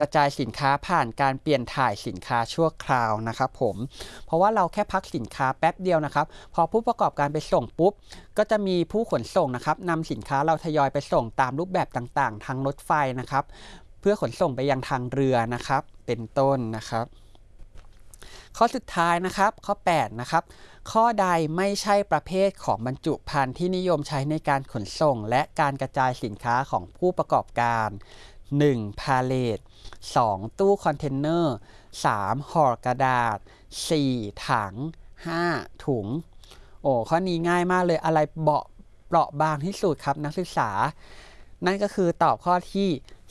กระจายสินค้าผ่านการเปลี่ยนถ่ายสินค้าชั่วคราวนะครับผมเพราะว่าเราแค่พักสินค้าแป๊บเดียวนะครับพอผู้ประกอบการไปส่งปุ๊บก็จะมีผู้ขนส่งนะครับนำสินค้าเราทยอยไปส่งตามรูปแบบต่างๆทางรถไฟนะครับเพื่อขนส่งไปยังทางเรือนะครับเป็นต้นนะครับข้อสุดท้ายนะครับข้อ8นะครับข้อใดไม่ใช่ประเภทของบรรจุภัณฑ์ที่นิยมใช้ในการขนส่งและการกระจายสินค้าของผู้ประกอบการ1. พาเลท 2. ตู้คอนเทนเนอร์ 3. ห่อกระดาษ 4. ถัง 5. ถุงโอ้ข้อนี้ง่ายมากเลยอะไรเปราะบางที่สุดครับนักศึกษานั่นก็คือตอบข้อที่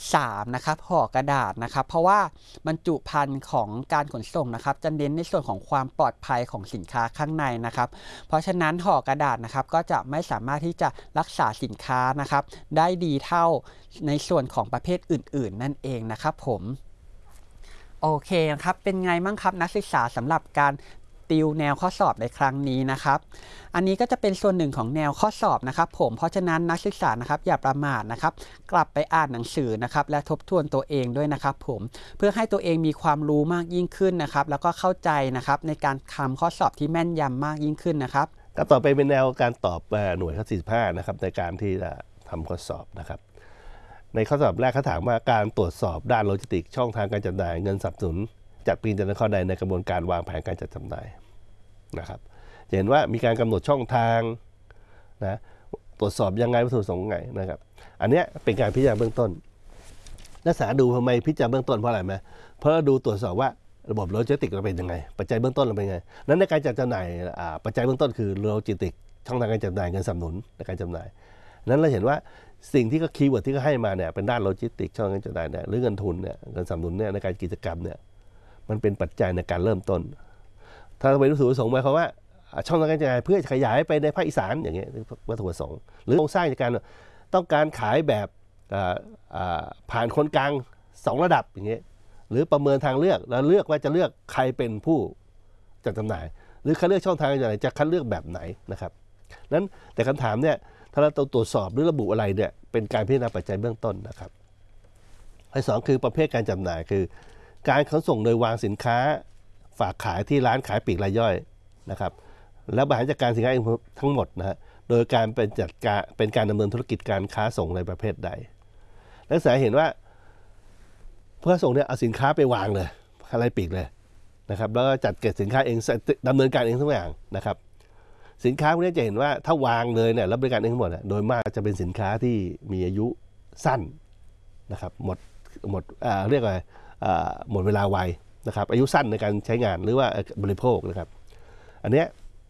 3นะครับห่อกระดาษนะครับเพราะว่าบรรจุภัณฑ์ของการขนส่งนะครับจะเน้นในส่วนของความปลอดภัยของสินค้าข้างในนะครับเพราะฉะนั้นห่อกระดาษนะครับก็จะไม่สามารถที่จะรักษาสินค้านะครับได้ดีเท่าในส่วนของประเภทอื่นๆนั่นเองนะครับผมโอเคครับเป็นไงบ้างครับนักศึกษาสำหรับการติวแนวข้อสอบในครั้งนี้นะครับอันนี้ก็จะเป็นส่วนหนึ่งของแนวข้อสอบนะครับผมเพราะฉะนั้นนักศึกษานะครับอย่าประมาทนะครับกลับไปอ่านหนังสือนะครับและทบทวนตัวเองด้วยนะครับผมเพื่อให้ตัวเองมีความรู้มากยิ่งขึ้นนะครับแล้วก็เข้าใจนะครับในการทำข้อสอบที่แม่นยำมากยิ่งขึ้นนะครับต่อไปเป็นแนวการตอบหน่วยข้อ45นะครับในการที่จะทำข้อสอบนะครับในข้อสอบแรกเขาถามว่าการตรวจสอบด้านโลจิสติกช่องทางการจำหน่ายเงินสนับสนุนจัดปีนแต่ละข้อใดในกระบวนการวางแผนการจัดจำหน่ายนะครับจะเห็นว่ามีการกำหนดช่องทางนะตรวจสอบยังไงวัตถุประสงค์ไงนะครับอันนี้เป็นการพิจารณาเบื้องต้นนักศึกษาดูทำไมพิจารณาเบื้องต้นเพราะอะไรไหมเพราะดูตรวจสอบว่าระบบโลจิสติกเราเป็นยังไงปัจจัยเบื้องต้นเราเป็นยังไงนั้นในการจัดจำหน่ายปัจจัยเบื้องต้นคือโลจิสติกช่องทางการจำหน่ายเงินสนับสนุนในการจำหน่ายนั้นเราเห็นว่าสิ่งที่ก็คีย์เวิร์ดที่เขาให้มาเนี่ยเป็นด้านโลจิสติกช่องทางการจำหน่ายเนี่ยหรือเงินทุนเนี่ยเงินสนับสนุนเนี่ยในการกิจกรรมเนี่ยมันเป็นปัจจัยในการเริ่มต้นถ้าเป็นวัตถุประสงค์หมายความว่าช่องทางการจำหน่ายเพื่อขยายไปในภาคอีสานอย่างเงี้ยวัตถุประสงค์หรือโครงสร้างจากการต้องการขายแบบผ่านคนกลาง2ระดับอย่างเงี้ยหรือประเมินทางเลือกแล้วเลือกว่าจะเลือกใครเป็นผู้จัดจำหน่ายหรือคัดเลือกช่องทางการจำหน่ายจะคัดเลือกแบบไหนนะครับนั้นแต่คำถามเนี่ยถ้าเราตรวจสอบหรือระบุอะไรเนี่ยเป็นการพิจารณาปัจจัยเบื้องต้นนะครับข้อ2คือประเภทการจำหน่ายคือการขนส่งโดยวางสินค้าฝากขายที่ร้านขายปลีกรายย่อยนะครับแล้วบริหารจัดการสินค้าเองทั้งหมดนะฮะโดยการเป็นการดำเนินธุรกิจการค้าส่งในประเภทใดนักศึกษาเห็นว่าผู้ค้าส่งเนี่ยเอาสินค้าไปวางเลยอะไรปลีกเลยนะครับแล้วก็จัดเก็บสินค้าเองดำเนินการเองทุกอย่างนะครับสินค้าพวกนี้จะเห็นว่าถ้าวางเลยเนี่ยแล้วบริการเองทั้งหมดโดยมากจะเป็นสินค้าที่มีอายุสั้นนะครับหมดเรียกอะไรหมดเวลาไวนะครับอายุสั้นในการใช้งานหรือว่าบริโภคนะครับอันเนี้ย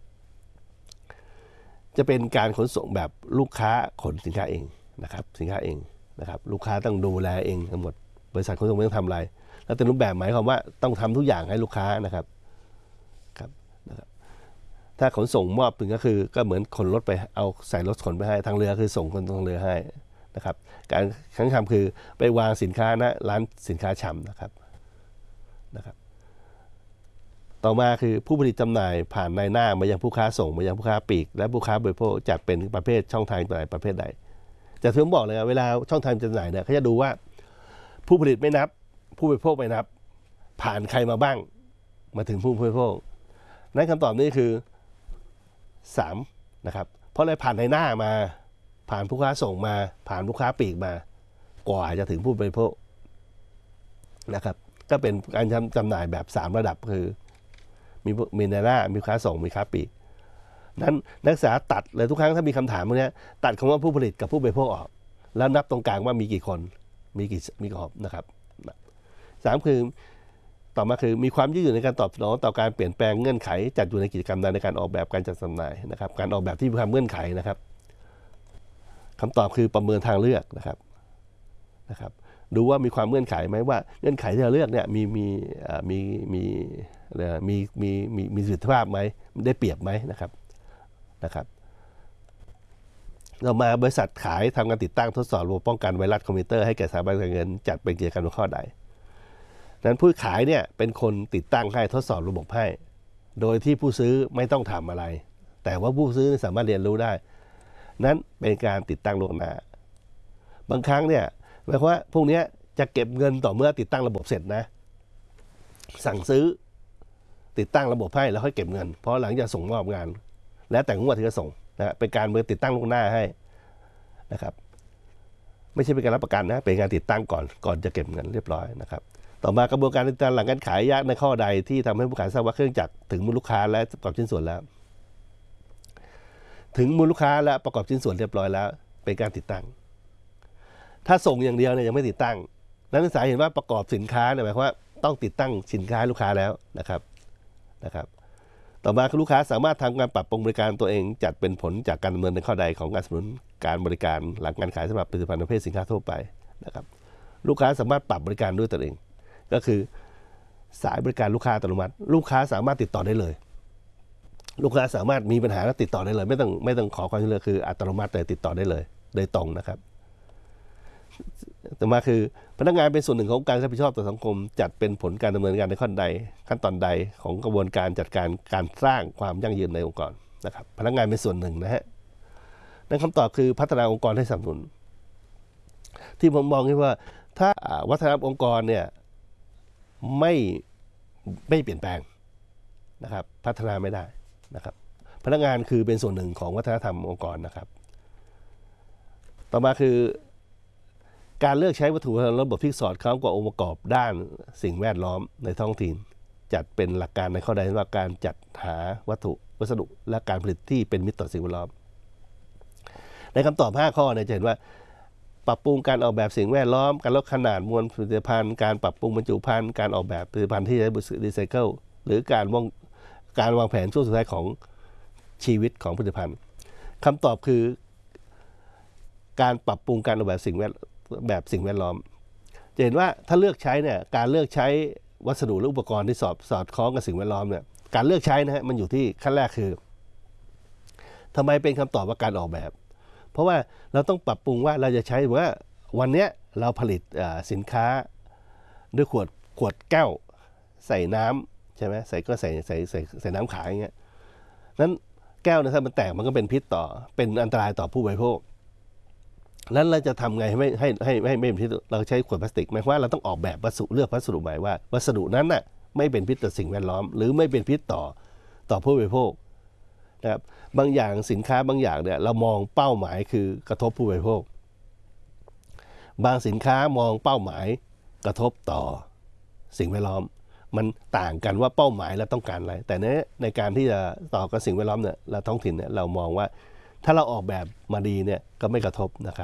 จะเป็นการขนส่งแบบลูกค้าขนสินค้าเองนะครับสินค้าเองนะครับลูกค้าต้องดูแลเองทั้งหมดบริษัทขนส่งไม่ต้องทำอะไรแล้วเป็นรูปแบบหมายความว่าต้องทำทุกอย่างให้ลูกค้านะครับถ้าขนส่งมอบถึงก็คือก็เหมือนขนรถไปเอาใส่รถขนไปให้ทางเรือคือส่งคนทางเรือให้นะครับการขั้นทำคือไปวางสินค้านะร้านสินค้าชำนะครับต่อมาคือผู้ผลิตจำหน่ายผ่านนายหน้ามายังผู้ค้าส่งมายังผู้ค้าปลีกและผู้ค้าบริโภคจัดเป็นประเภทช่องทางจำหน่ายประเภทใดจะถึงบอกเลยเวลาช่องทางจำหน่ายเนี่ยเขาจะดูว่าผู้ผลิตไม่นับผู้บริโภคไม่นับผ่านใครมาบ้างมาถึงผู้บริโภคนั้นคำตอบนี้คือ3นะครับเพราะอะไรผ่านนายหน้ามาผ่านผู้ค้าส่งมาผ่านผู้ค้าปลีกมากว่าจะถึงผู้บริโภคนะครับก็เป็นการจำหน่ายแบบ3ระดับคือมีนายหน้ามีค้าส่งมีค้าปลีกนั้นนักศึกษาตัดเลยทุกครั้งถ้ามีคำถามพวกนี้ตัดคำว่าผู้ผลิตกับผู้บริโภคออกแล้วนับตรงกลางว่ามีกี่คนมีกี่หอบนะครับ3คือต่อมาคือมีความยืดหยุ่นในการตอบสนองต่อการเปลี่ยนแปลงเงื่อนไขจัดอยู่ในกิจกรรมใดในการออกแบบการจัดจำหน่ายนะครับการออกแบบที่มีความเงื่อนไขนะครับคำตอบคือประเมินทางเลือกนะครับดูว่ามีความเงื่อนไขไหมว่าเงื่อนไขที่เราเลือกเนี่ยมีประสิทธิภาพไหมได้เปรียบไหมนะครับเรามาบริษัทขายทำการติดตั้งทดสอบระบบป้องกันไวรัสคอมพิวเตอร์ให้แก่สถาบันการเงินจัดเป็นกิจกรรมข้อใดนั้นผู้ขายเนี่ยเป็นคนติดตั้งให้ทดสอบระบบให้โดยที่ผู้ซื้อไม่ต้องทำอะไรแต่ว่าผู้ซื้อสามารถเรียนรู้ได้นั้นเป็นการติดตั้งล่วงหน้าบางครั้งเนี่ยหมายความว่าพวกนี้จะเก็บเงินต่อเมื่อติดตั้งระบบเสร็จนะสั่งซื้อติดตั้งระบบให้แล้วค่อยเก็บเงินเพราะหลังจากส่งมอบงานแล้วแต่งวดที่จะส่งนะเป็นการติดตั้งล่วงหน้าให้นะครับไม่ใช่เป็นการรับประกันนะเป็นการติดตั้งก่อนจะเก็บเงินเรียบร้อยนะครับต่อมากระบวนการติดตั้งหลังการขายยากในข้อใดที่ทำให้ผู้ขายทราบว่าเครื่องจักรถึงมือลูกค้าและประกอบชิ้นส่วนแล้วถึงมือลูกค้าและประกอบชิ้นส่วนเรียบร้อยแล้วเป็นการติดตั้งถ้าส่งอย่างเดียวเนี่ยยังไม่ติดตั้งนักศึกษาเห็นว่าประกอบสินค้าเนี่ยหมายความว่าต้องติดตั้งสินค้าให้ลูกค้าแล้วนะครับต่อมาลูกค้าสามารถทำการปรับปรุงบริการตัวเองจัดเป็นผลจากการดำเนินในข้อใดของการสนับสนุนการบริการหลังการขายสำหรับผลิตภัณฑ์ประเภทสินค้าทั่วไปนะครับลูกค้าสามารถปรับบริการด้วยตัวเองก็คือสายบริการลูกค้าอัตโนมัติลูกค้าสามารถติดต่อได้เลยลูกค้าสามารถมีปัญหาแล้วติดต่อได้เลยไม่ต้องขอความช่วยเหลือคืออัตโนมัติเลยติดต่อได้เลยโดยตรงนะครับต่อมาคือพนักงานเป็นส่วนหนึ่งของการรับผิดชอบต่อสังคมจัดเป็นผลการดำเนินการในขั้นตอนใดของกระบวนการจัดการสร้างความยั่งยืนในองค์กรนะครับพนักงานเป็นส่วนหนึ่งนะฮะนั่นคำตอบคือพัฒนาองค์กรให้สนับสนุนที่ผมมองว่าถ้าวัฒนธรรมองค์กรเนี่ยไม่เปลี่ยนแปลงนะครับพัฒนาไม่ได้นะครับพนักงานคือเป็นส่วนหนึ่งของวัฒนธรรมองค์กรนะครับต่อมาคือการเลือกใช้วัตถุระบบที่สอดคล้องกับองค์ประกอบด้านสิ่งแวดล้อมในท้องถิ่นจัดเป็นหลักการในข้อใดว่าการจัดหาวัสดุและการผลิตที่เป็นมิตรต่อสิ่งแวดล้อมในคำตอบ5ข้อเนี่ยจะเห็นว่าปรับปรุงการออกแบบสิ่งแวดล้อมการลดขนาดมวลผลิตภัณฑ์การปรับปรุงบรรจุภัณฑ์การออกแบบผลิตภัณฑ์ที่ใช้รีไซเคิลหรือการวางแผนช่วงสุดท้ายของชีวิตของผลิตภัณฑ์คำตอบคือการปรับปรุงการออกแบบสิ่งแวดล้อมจะเห็นว่าถ้าเลือกใช้เนี่ยการเลือกใช้วัสดุหรืออุปกรณ์ที่สอดคล้องกับสิ่งแวดล้อมเนี่ยการเลือกใช้นะฮะมันอยู่ที่ขั้นแรกคือทำไมเป็นคำตอบว่าการออกแบบเพราะว่าเราต้องปรับปรุงว่าเราจะใช้ว่าวันนี้เราผลิตสินค้าด้วยขวดแก้วใส่น้ำใช่ไหมใส่น้ำขายอย่างเงี้ยนั้นแก้วเนี่ยถ้ามันแตกมันก็เป็นพิษเป็นอันตรายต่อผู้บริโภคแล้วเราจะทำไงให้ไม่เป็นพิษเราใช้ขวดพลาสติกหมายความว่าเราต้องออกแบบเลือกวัสดุใหม่ว่าวัสดุนั้นน่ะไม่เป็นพิษต่อสิ่งแวดล้อมหรือไม่เป็นพิษต่อผู้บริโภคนะครับบางอย่างสินค้าบางอย่างเนี่ยเรามองเป้าหมายคือกระทบผู้บริโภคบางสินค้ามองเป้าหมายกระทบต่อสิ่งแวดล้อมมันต่างกันว่าเป้าหมายเราต้องการอะไรแต่ในการที่จะต่อกับสิ่งแวดล้อมเนี่ยเราท้องถิ่นเนี่ยเรามองว่าถ้าเราออกแบบมาดีเนี่ยก็ไม่กระทบนะครับ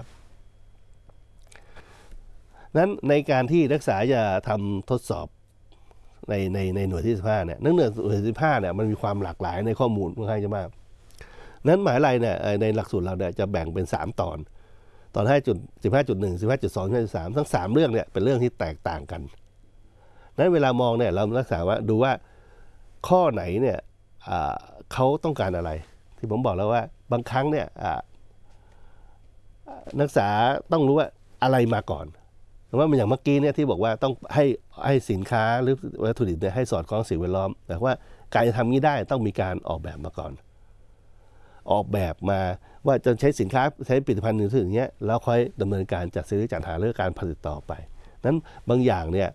นั้นในการที่นักศึกษาจะทำทดสอบในหน่วยที่15เนี่ยหน่วยที่15เนี่ยมันมีความหลากหลายในข้อมูลค่อนข้างจะมากนั้นหมายอะไรเนี่ยในหลักสูตรเราเนี่ยจะแบ่งเป็น3ตอน15.1 15.2 15.3ทั้ง3เรื่องเนี่ยเป็นเรื่องที่แตกต่างกันนั้นเวลามองเนี่ยเรารักษาว่าดูว่าข้อไหนเนี่ยเขาต้องการอะไรที่ผมบอกแล้วว่าบางครั้งเนี่ยนักศึกษาต้องรู้ว่าอะไรมาก่อนว่ามันอย่างเมื่อกี้เนี่ยที่บอกว่าต้องให้สินค้าหรือวัตถุดิบเนี่ยให้สอดคล้องสิ่งแวดล้อมแต่ว่าการจะทำนี้ได้ต้องมีการออกแบบมาก่อนออกแบบมาว่าจะใช้สินค้าใช้ผลิตภัณฑ์อื่นๆอย่างเงี้ยแล้วค่อยดำเนินการจัดซื้อจัดหาเรื่องการผลิตต่อไปนั้นบางอย่างเนี่ย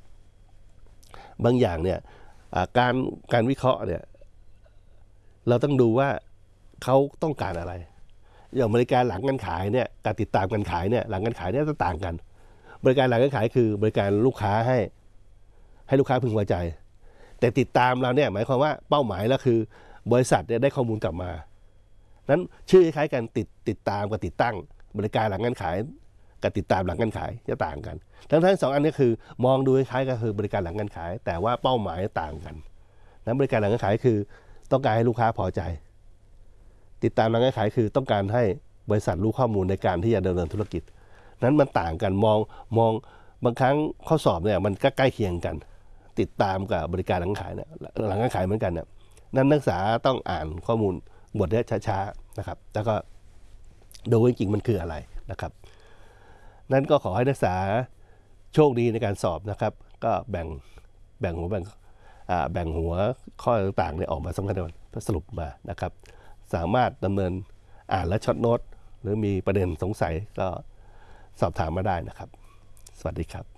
การวิเคราะห์เนี่ยเราต้องดูว่าเขาต้องการอะไรอย่างบริการหลังการขายเนี่ยการติดตามการขายเนี่ยหลังการขายเนี่ยจะต่างกันบริการหลังการขายคือบริการลูกค้าให้ลูกค้าพึงพอใจแต่ติดตามเราเนี่ยหมายความว่าเป้าหมายแล้วคือบริษัทเนี่ยได้ข้อมูลกลับมานั้นชื่อคล้ายกันติดตามกับติดตั้งบริการหลังการขายกับติดตามหลังการขายจะต่างกันทั้ง2อันนี้คือมองดูคล้ายกันคือบริการหลังการขายแต่ว่าเป้าหมายต่างกันนั้นบริการหลังการขายคือต้องการให้ลูกค้าพอใจติดตามหลังการขายคือต้องการให้บริษัทรู้ข้อมูลในการที่จะดำเนินธุรกิจนั้นมันต่างกันมองบางครั้งข้อสอบเนี่ยมันก็ใกล้เคียงกันติดตามกับบริการหลังขายเนี่ยหลังการขายเหมือนกันเนี่ยนั้นนักศึกษาต้องอ่านข้อมูลบทนี้ช้าๆนะครับแล้วก็ดูจริงๆมันคืออะไรนะครับนั้นก็ขอให้นักศึกษาโชคดีในการสอบนะครับก็แบ่งหัวข้อต่างๆเนี่ยออกมาสำคัญสรุปมานะครับสามารถดำเนินอ่านและช็อตโน้ตหรือมีประเด็นสงสัยก็สอบถามมาได้นะครับสวัสดีครับ